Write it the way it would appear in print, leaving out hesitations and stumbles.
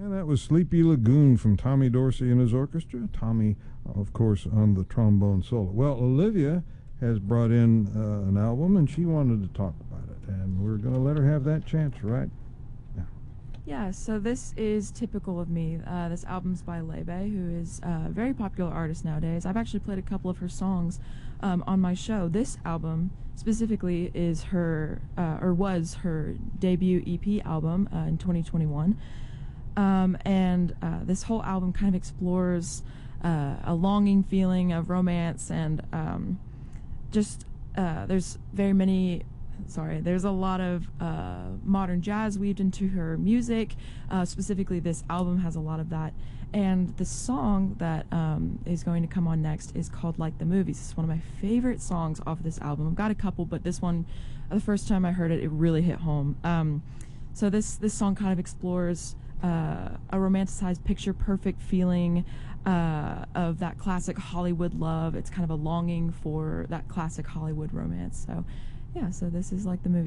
And that was Sleepy Lagoon from Tommy Dorsey and his orchestra. Tommy, of course, on the trombone solo. Well, Olivia has brought in an album, and she wanted to talk about it. And we're going to let her have that chance right now. Yeah, so this is typical of me. This album's by Lebe, who is a very popular artist nowadays. I've actually played a couple of her songs on my show. This album specifically is her, or was her debut EP album in 2021. And this whole album kind of explores a longing feeling of romance and there's there's a lot of modern jazz weaved into her music. Specifically, this album has a lot of that. And the song that is going to come on next is called Like the Movies. It's one of my favorite songs off this album. I've got a couple, but this one, the first time I heard it, it really hit home. So this song kind of explores a romanticized, picture-perfect feeling of that classic Hollywood love. It's kind of a longing for that classic Hollywood romance. So, yeah, so this is Like the Movie.